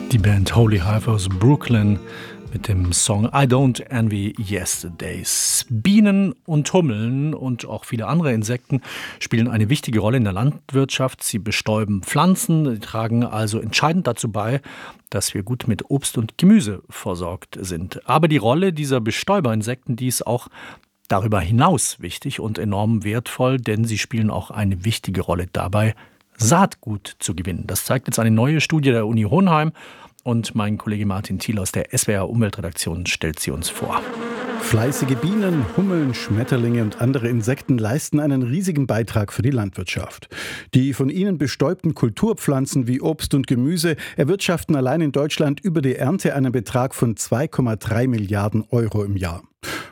Die Band Holy Hive aus Brooklyn mit dem Song I Don't Envy Yesterdays. Bienen und Hummeln und auch viele andere Insekten spielen eine wichtige Rolle in der Landwirtschaft. Sie bestäuben Pflanzen, sie tragen also entscheidend dazu bei, dass wir gut mit Obst und Gemüse versorgt sind. Aber die Rolle dieser Bestäuberinsekten, die ist auch darüber hinaus wichtig und enorm wertvoll, denn sie spielen auch eine wichtige Rolle dabei, Saatgut zu gewinnen. Das zeigt jetzt eine neue Studie der Uni Hohenheim und mein Kollege Martin Thiel aus der SWR Umweltredaktion stellt sie uns vor. Fleißige Bienen, Hummeln, Schmetterlinge und andere Insekten leisten einen riesigen Beitrag für die Landwirtschaft. Die von ihnen bestäubten Kulturpflanzen wie Obst und Gemüse erwirtschaften allein in Deutschland über die Ernte einen Betrag von 2,3 Milliarden Euro im Jahr.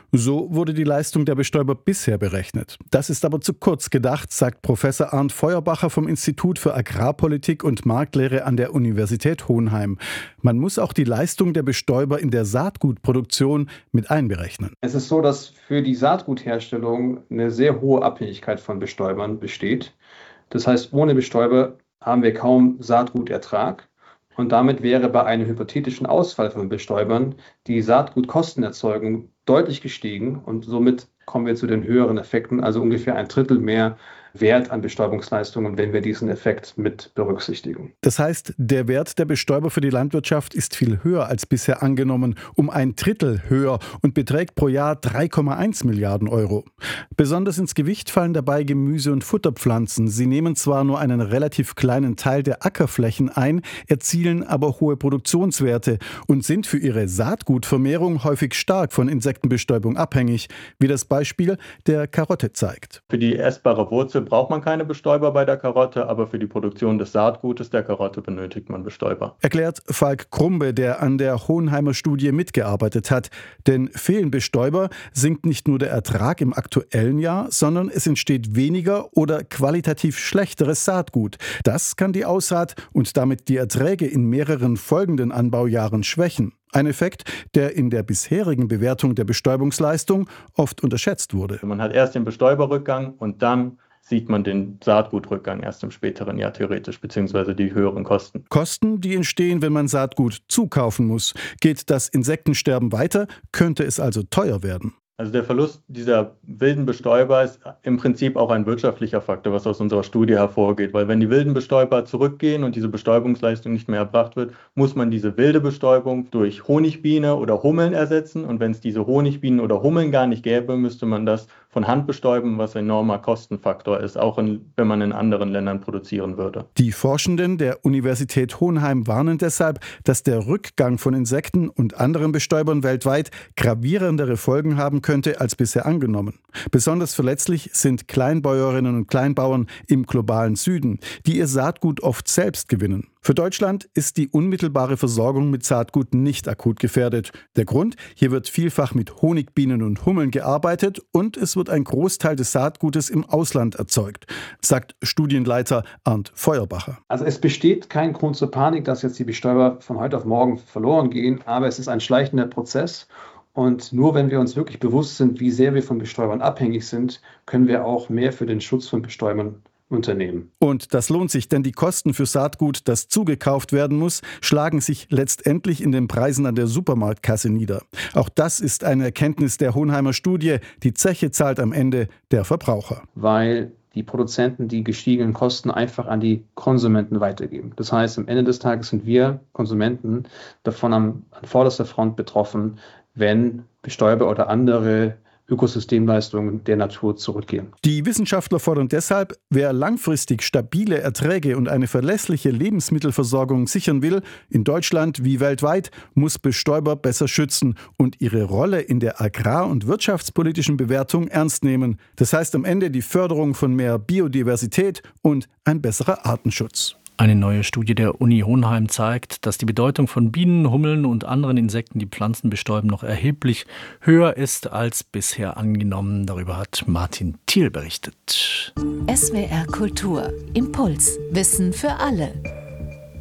So wurde die Leistung der Bestäuber bisher berechnet. Das ist aber zu kurz gedacht, sagt Professor Arndt Feuerbacher vom Institut für Agrarpolitik und Marktlehre an der Universität Hohenheim. Man muss auch die Leistung der Bestäuber in der Saatgutproduktion mit einberechnen. Es ist so, dass für die Saatgutherstellung eine sehr hohe Abhängigkeit von Bestäubern besteht. Das heißt, ohne Bestäuber haben wir kaum Saatgutertrag. Und damit wäre bei einem hypothetischen Ausfall von Bestäubern die Saatgutkostenerzeugung deutlich gestiegen und somit kommen wir zu den höheren Effekten, also ungefähr ein Drittel mehr Wert an Bestäubungsleistungen, wenn wir diesen Effekt mit berücksichtigen. Das heißt, der Wert der Bestäuber für die Landwirtschaft ist viel höher als bisher angenommen, um ein Drittel höher und beträgt pro Jahr 3,1 Milliarden Euro. Besonders ins Gewicht fallen dabei Gemüse- und Futterpflanzen. Sie nehmen zwar nur einen relativ kleinen Teil der Ackerflächen ein, erzielen aber hohe Produktionswerte und sind für ihre Saatgutvermehrung häufig stark von Insektenbestäubung abhängig, wie das Beispiel der Karotte zeigt. Für die essbare Wurzel braucht man keine Bestäuber bei der Karotte, aber für die Produktion des Saatgutes der Karotte benötigt man Bestäuber. Erklärt Falk Krumbe, der an der Hohenheimer Studie mitgearbeitet hat. Denn fehlen Bestäuber, sinkt nicht nur der Ertrag im aktuellen Jahr, sondern es entsteht weniger oder qualitativ schlechteres Saatgut. Das kann die Aussaat und damit die Erträge in mehreren folgenden Anbaujahren schwächen. Ein Effekt, der in der bisherigen Bewertung der Bestäubungsleistung oft unterschätzt wurde. Man hat erst den Bestäuberrückgang und dann sieht man den Saatgutrückgang erst im späteren Jahr theoretisch, beziehungsweise die höheren Kosten. Kosten, die entstehen, wenn man Saatgut zukaufen muss. Geht das Insektensterben weiter, könnte es also teuer werden. Also der Verlust dieser wilden Bestäuber ist im Prinzip auch ein wirtschaftlicher Faktor, was aus unserer Studie hervorgeht. Weil wenn die wilden Bestäuber zurückgehen und diese Bestäubungsleistung nicht mehr erbracht wird, muss man diese wilde Bestäubung durch Honigbiene oder Hummeln ersetzen. Und wenn es diese Honigbienen oder Hummeln gar nicht gäbe, müsste man das von Hand bestäuben, was ein enormer Kostenfaktor ist, auch wenn man in anderen Ländern produzieren würde. Die Forschenden der Universität Hohenheim warnen deshalb, dass der Rückgang von Insekten und anderen Bestäubern weltweit gravierendere Folgen haben könnte als bisher angenommen. Besonders verletzlich sind Kleinbäuerinnen und Kleinbauern im globalen Süden, die ihr Saatgut oft selbst gewinnen. Für Deutschland ist die unmittelbare Versorgung mit Saatgut nicht akut gefährdet. Der Grund: Hier wird vielfach mit Honigbienen und Hummeln gearbeitet und es wird ein Großteil des Saatgutes im Ausland erzeugt, sagt Studienleiter Arndt Feuerbacher. Also es besteht kein Grund zur Panik, dass jetzt die Bestäuber von heute auf morgen verloren gehen, aber es ist ein schleichender Prozess. Und nur wenn wir uns wirklich bewusst sind, wie sehr wir von Bestäubern abhängig sind, können wir auch mehr für den Schutz von Bestäubern unternehmen. Und das lohnt sich, denn die Kosten für Saatgut, das zugekauft werden muss, schlagen sich letztendlich in den Preisen an der Supermarktkasse nieder. Auch das ist eine Erkenntnis der Hohenheimer Studie. Die Zeche zahlt am Ende der Verbraucher. Weil die Produzenten die gestiegenen Kosten einfach an die Konsumenten weitergeben. Das heißt, am Ende des Tages sind wir Konsumenten davon an vorderster Front betroffen, wenn Bestäuber oder andere Ökosystemleistungen der Natur zurückgehen. Die Wissenschaftler fordern deshalb, wer langfristig stabile Erträge und eine verlässliche Lebensmittelversorgung sichern will, in Deutschland wie weltweit, muss Bestäuber besser schützen und ihre Rolle in der agrar- und wirtschaftspolitischen Bewertung ernst nehmen. Das heißt am Ende die Förderung von mehr Biodiversität und ein besserer Artenschutz. Eine neue Studie der Uni Hohenheim zeigt, dass die Bedeutung von Bienen, Hummeln und anderen Insekten, die Pflanzen bestäuben, noch erheblich höher ist als bisher angenommen. Darüber hat Martin Thiel berichtet. SWR Kultur. Impuls. Wissen für alle.